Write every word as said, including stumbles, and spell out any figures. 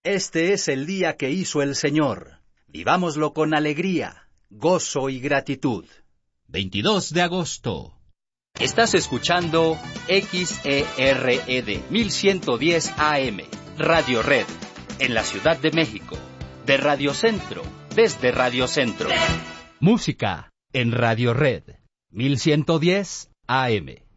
Este es el día que hizo el Señor. Vivámoslo con alegría, gozo y gratitud. veintidós de agosto. Estás escuchando X E R E D mil ciento diez A M, Radio Red, en la Ciudad de México. De Radio Centro, desde Radio Centro. Música en Radio Red, mil ciento diez A M.